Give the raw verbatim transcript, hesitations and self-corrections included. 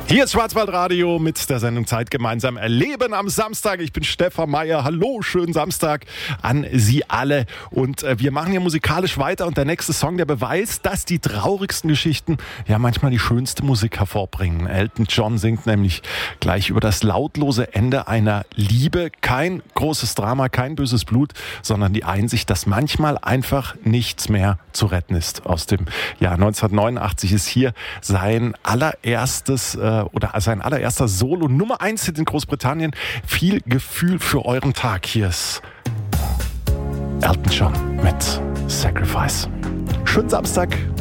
Hier ist Schwarzwaldradio mit der Sendung Zeit gemeinsam erleben am Samstag. Ich bin Stefan Meyer. Hallo, schönen Samstag an Sie alle. Und äh, wir machen hier musikalisch weiter. Und der nächste Song, der beweist, dass die traurigsten Geschichten ja manchmal die schönste Musik hervorbringen. Elton John singt nämlich gleich über das lautlose Ende einer Liebe. Kein großes Drama, kein böses Blut, sondern die Einsicht, dass manchmal einfach nichts mehr zu retten ist. Aus dem Jahr neunzehnhundertneunundachtzig ist hier sein allererstes äh, oder sein allererster Solo Nummer eins Hit in Großbritannien. Viel Gefühl für euren Tag. Hier ist Elton John mit Sacrifice. Schönen Samstag.